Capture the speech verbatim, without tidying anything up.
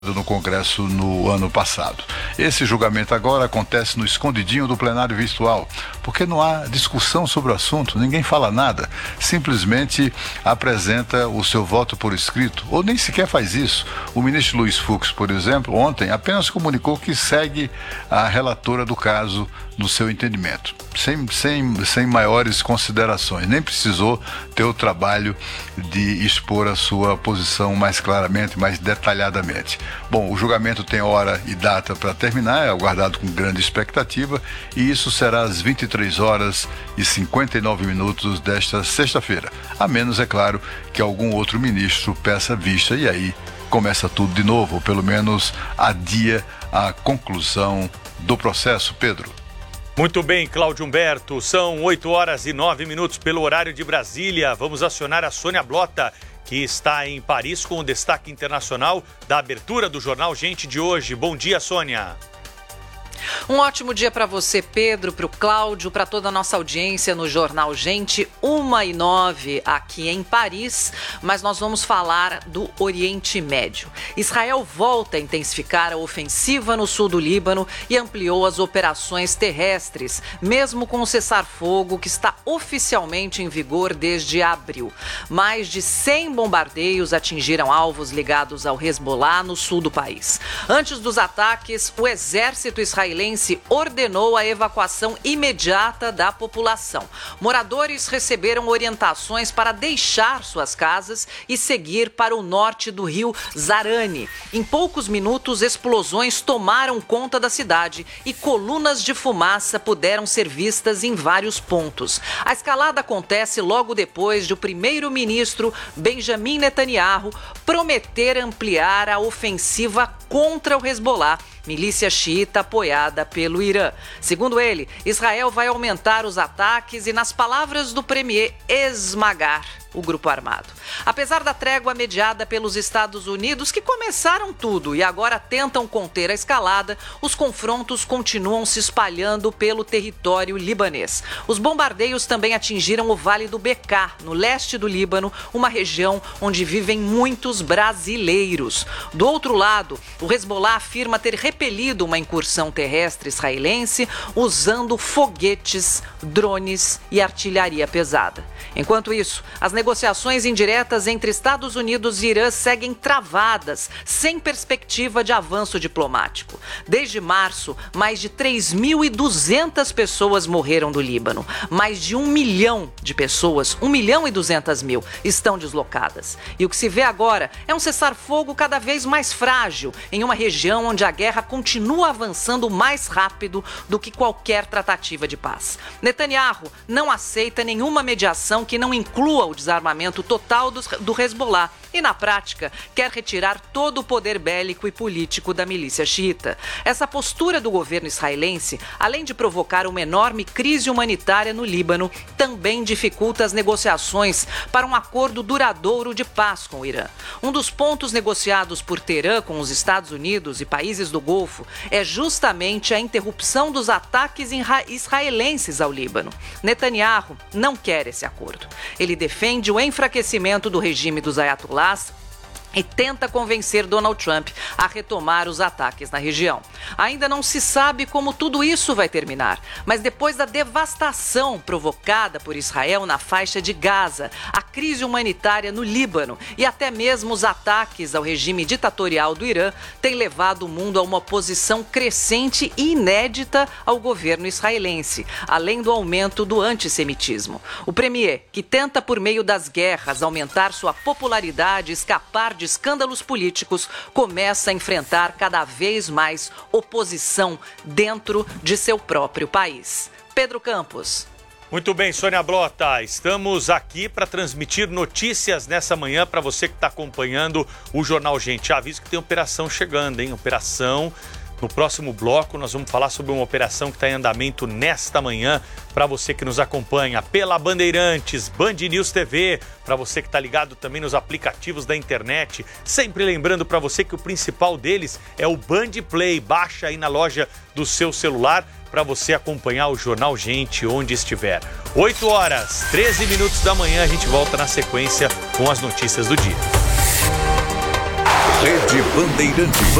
no Congresso no ano passado. Esse julgamento agora acontece no escondidinho do plenário virtual, porque não há discussão sobre o assunto, ninguém fala nada, simplesmente apresenta o seu voto por escrito, ou nem sequer faz isso. O ministro Luiz Fux, por exemplo, ontem apenas comunicou que segue a relatora do caso no seu entendimento, sem, sem, sem maiores considerações, nem precisou ter o trabalho de expor a sua posição mais claramente, mais detalhadamente. Bom, o julgamento tem hora e data para terminar, é aguardado com grande expectativa, e isso será às vinte e três horas e cinquenta e nove minutos desta sexta-feira, a menos, é claro, que algum outro ministro peça vista, e aí começa tudo de novo, ou pelo menos adia a conclusão do processo. Pedro. Muito bem, Cláudio Humberto, são oito horas e nove minutos pelo horário de Brasília. Vamos acionar a Sônia Blota, que está em Paris com o destaque internacional da abertura do Jornal Gente de hoje. Bom dia, Sônia. Um ótimo dia para você, Pedro, para o Cláudio, para toda a nossa audiência no Jornal Gente, uma e nove aqui em Paris, mas nós vamos falar do Oriente Médio. Israel volta a intensificar a ofensiva no sul do Líbano e ampliou as operações terrestres, mesmo com o cessar-fogo que está oficialmente em vigor desde abril. Mais de cem bombardeios atingiram alvos ligados ao Hezbollah no sul do país. Antes dos ataques, o exército israelense ordenou a evacuação imediata da população. Moradores receberam orientações para deixar suas casas e seguir para o norte do rio Zarani. Em poucos minutos, explosões tomaram conta da cidade e colunas de fumaça puderam ser vistas em vários pontos. A escalada acontece logo depois de o primeiro-ministro Benjamin Netanyahu prometer ampliar a ofensiva contra o Hezbollah, milícia xiita apoiada pelo Irã. Segundo ele, Israel vai aumentar os ataques e, nas palavras do premier, esmagar o grupo armado. Apesar da trégua mediada pelos Estados Unidos, que começaram tudo e agora tentam conter a escalada, os confrontos continuam se espalhando pelo território libanês. Os bombardeios também atingiram o Vale do Bekaa, no leste do Líbano, uma região onde vivem muitos brasileiros. Do outro lado, o Hezbollah afirma ter repelido uma incursão terrestre israelense usando foguetes, drones e artilharia pesada. Enquanto isso, as negociações indiretas entre Estados Unidos e Irã seguem travadas, sem perspectiva de avanço diplomático. Desde março, mais de três mil e duzentas pessoas morreram do Líbano. Mais de um milhão de pessoas, um milhão e duzentas mil, estão deslocadas. E o que se vê agora é um cessar-fogo cada vez mais frágil, em uma região onde a guerra continua avançando mais rápido do que qualquer tratativa de paz. Netanyahu não aceita nenhuma mediação que não inclua o desarmamento total do, do Hezbollah e, na prática, quer retirar todo o poder bélico e político da milícia xiita. Essa postura do governo israelense, além de provocar uma enorme crise humanitária no Líbano, também dificulta as negociações para um acordo duradouro de paz com o Irã. Um dos pontos negociados por Teherã com os Estados Unidos e países do Golfo é justamente a interrupção dos ataques israelenses ao Líbano. Netanyahu não quer esse acordo. Ele defende o enfraquecimento do regime dos ayatollahs e tenta convencer Donald Trump a retomar os ataques na região. Ainda não se sabe como tudo isso vai terminar, mas depois da devastação provocada por Israel na faixa de Gaza, a crise humanitária no Líbano e até mesmo os ataques ao regime ditatorial do Irã têm levado o mundo a uma oposição crescente e inédita ao governo israelense, além do aumento do antissemitismo. O premier, que tenta por meio das guerras aumentar sua popularidade e escapar de de escândalos políticos, começa a enfrentar cada vez mais oposição dentro de seu próprio país. Pedro Campos. Muito bem, Sônia Blota, estamos aqui para transmitir notícias nessa manhã para você que está acompanhando o Jornal Gente. Aviso que tem operação chegando, hein? Operação... No próximo bloco, nós vamos falar sobre uma operação que está em andamento nesta manhã para você que nos acompanha pela Bandeirantes, Band News T V, para você que está ligado também nos aplicativos da internet. Sempre lembrando para você que o principal deles é o Band Play. Baixa aí na loja do seu celular para você acompanhar o Jornal Gente onde estiver. oito horas, treze minutos da manhã, a gente volta na sequência com as notícias do dia. Rede Bandeirantes.